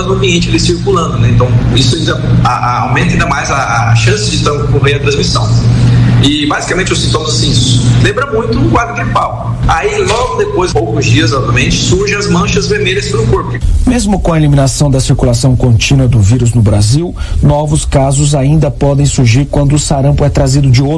horas no ambiente ali circulando, né? Então isso ainda aumenta ainda mais a chance de ocorrer a transmissão. E basicamente os sintomas assim, lembra muito um quadro gripal. Aí logo depois, poucos dias, obviamente, surgem as manchas vermelhas pelo corpo. Mesmo com a eliminação da circulação contínua do vírus no Brasil, novos casos ainda podem surgir quando o sarampo é trazido de outro